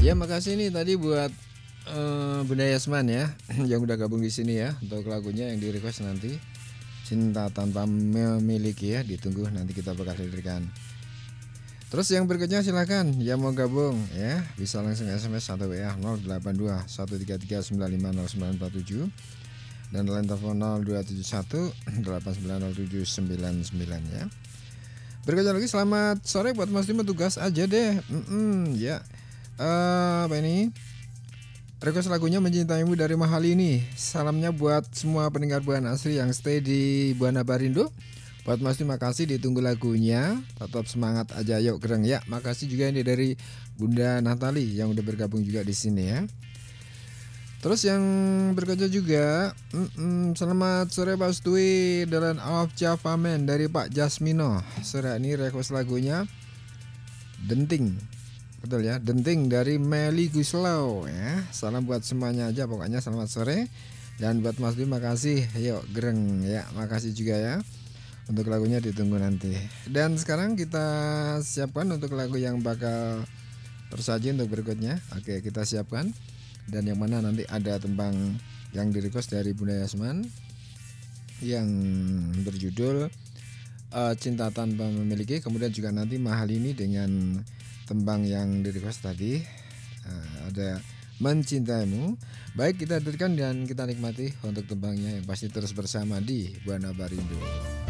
Ya makasih nih tadi buat, Bunda Yasman ya, yang udah gabung di sini ya, untuk lagunya yang di-request nanti, Cinta Tanpa Memiliki ya, ditunggu nanti kita bakal hadirkan. Terus yang berikutnya silakan yang mau gabung ya, bisa langsung SMS atau WA 082 133 950947 dan line telepon 0271 890799 ya. Berikutnya lagi selamat sore buat Mas Timo, tugas aja deh. Ya. Apa ini? Request lagunya Mencintaimu dari Mahal ini. Salamnya buat semua pendengar Buana Asri yang stay di Buana Barindo. Buat Mas terima kasih, ditunggu lagunya. Tetap semangat aja, yuk gereng ya. Makasih juga ini dari Bunda Natali yang udah bergabung juga di sini ya. Terus yang berikutnya juga, selamat sore Pak Stui, The Land of Java Man dari Pak Jasmino. Sore ini request lagunya Denting. Betul ya, Denting dari Meli Guslau ya. Salam buat semuanya aja pokoknya, selamat sore. Dan buat Mas Dwi makasih, yuk gereng ya, makasih juga ya. Untuk lagunya ditunggu nanti. Dan sekarang kita siapkan untuk lagu yang bakal tersaji untuk berikutnya. Oke, kita siapkan. Dan yang mana nanti ada tembang yang di-request dari Bunda Yasman yang berjudul Cinta Tanpa Memiliki. Kemudian juga nanti Mahal ini dengan tembang yang di-request tadi, ada Mencintaimu. Baik, kita hadirkan dan kita nikmati untuk tembangnya yang pasti terus bersama di Buana Barindo.